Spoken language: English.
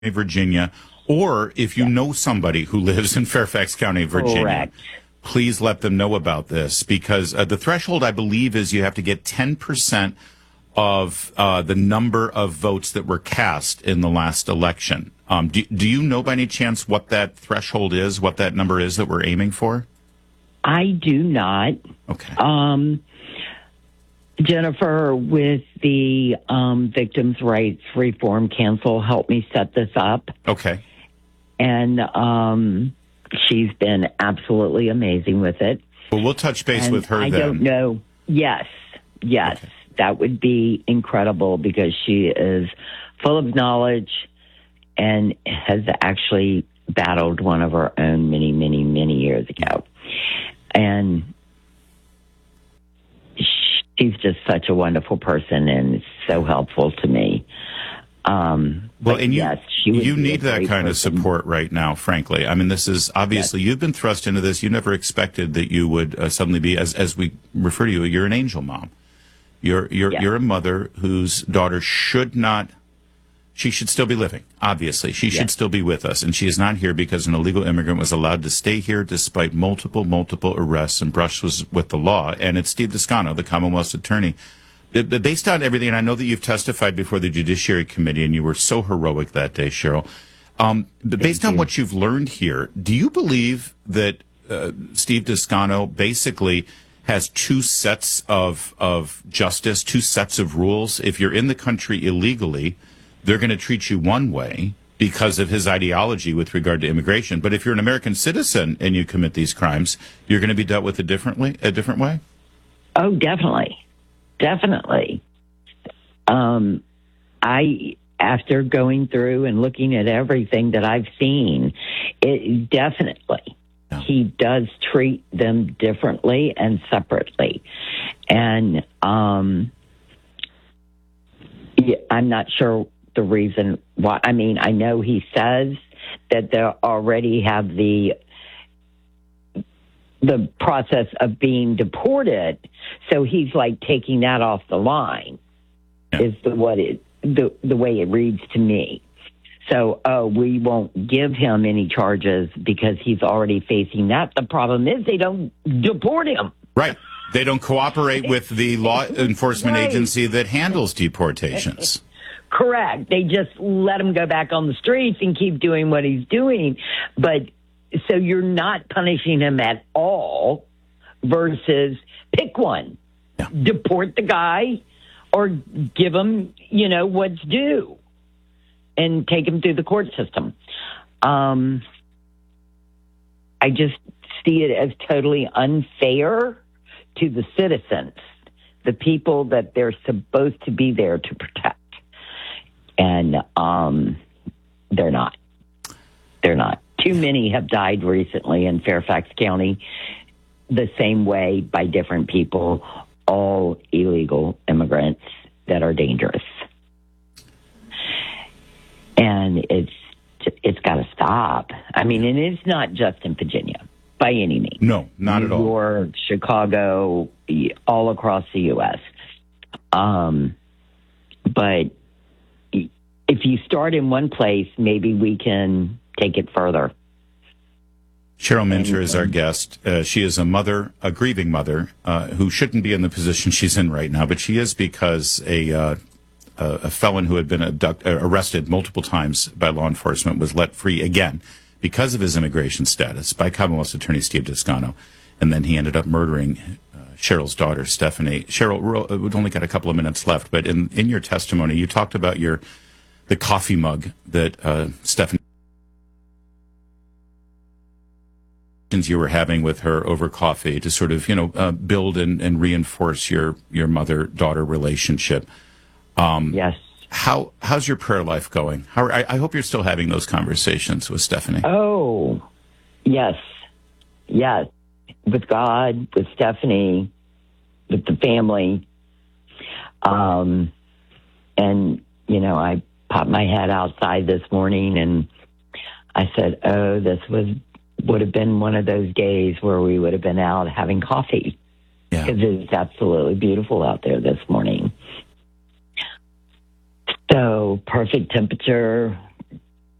Virginia, or if you know somebody who lives in Fairfax County, Virginia, Correct. please let them know about this, because the threshold, I believe, is you have to get 10% of the number of votes that were cast in the last election. Do you know by any chance what that threshold is, what that number is that we're aiming for? I do not. Okay. Jennifer, with the Victims' Rights Reform Council, helped me set this up. Okay. And she's been absolutely amazing with it. Well, we'll touch base with her I then. don't know. Yes. Okay. That would be incredible, because she is full of knowledge and has actually battled one of her own many, many, many years ago. And she's just such a wonderful person and so helpful to me. Well, and you need that kind of support right now, frankly. I mean, this is obviously, you've been thrust into this. You never expected that you would suddenly be, as we refer to you, you're an angel mom. You're a mother whose daughter should still be living, obviously. She should still be with us, and she is not here because an illegal immigrant was allowed to stay here despite multiple arrests and brushes with the law. And it's Steve Descano, the Commonwealth's attorney. Based on everything, and I know that you've testified before the Judiciary Committee, and you were so heroic that day, Cheryl. Based on what you've learned here, do you believe that Steve Descano basically has two sets of justice, two sets of rules? If you're in the country illegally, they're going to treat you one way because of his ideology with regard to immigration. But if you're an American citizen and you commit these crimes, you're going to be dealt with a different way? Oh, definitely. Definitely. After going through and looking at everything that I've seen, it definitely, he does treat them differently and separately. And I'm not sure the reason why. I mean, I know he says that they already have the process of being deported, so he's like taking that off the line. Is the way it reads to me. So, we won't give him any charges because he's already facing that. The problem is they don't deport him. Right. They don't cooperate with the law enforcement agency that handles deportations. Correct. They just let him go back on the streets and keep doing what he's doing. But so you're not punishing him at all versus pick one. Yeah. Deport the guy or give him, what's due and take him through the court system. I just see it as totally unfair to the citizens, the people that they're supposed to be there to protect. And they're not. They're not. Too many have died recently in Fairfax County the same way by different people, all illegal immigrants that are dangerous. And it's got to stop. I mean, and it's not just in Virginia by any means. No, not at all. New York, Chicago, all across the U.S. But if you start in one place, maybe we can take it further. Cheryl Minter is our guest. She is a grieving mother, who shouldn't be in the position she's in right now, but she is because a felon who had been arrested multiple times by law enforcement was let free again because of his immigration status by Commonwealth's attorney Steve Descano, and then he ended up murdering Cheryl's daughter, Stephanie. Cheryl, we've only got a couple of minutes left, but in your testimony, you talked about the coffee mug that Stephanie you were having with her over coffee to sort of, build and reinforce your mother-daughter relationship. Yes. How's your prayer life going? I hope you're still having those conversations with Stephanie. Oh, yes. Yes. With God, with Stephanie, with the family. And, I popped my head outside this morning and I said, this would have been one of those days where we would have been out having coffee. Yeah. Because it's absolutely beautiful out there this morning. So perfect temperature,